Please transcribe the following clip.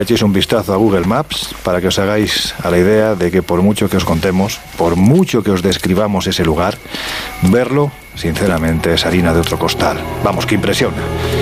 Echéis un vistazo a Google Maps para que os hagáis a la idea de que por mucho que os contemos, por mucho que os describamos ese lugar, verlo, sinceramente, es harina de otro costal. Vamos, que impresiona.